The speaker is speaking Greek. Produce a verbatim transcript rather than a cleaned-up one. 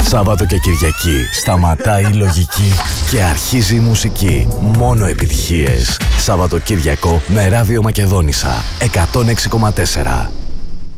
Σάββατο και Κυριακή σταματάει η λογική και αρχίζει η μουσική. Μόνο επιτυχίες. Σάββατο Κυριακό με Ράδιο Μακεδόνισσα εκατόν έξι κόμμα τέσσερα.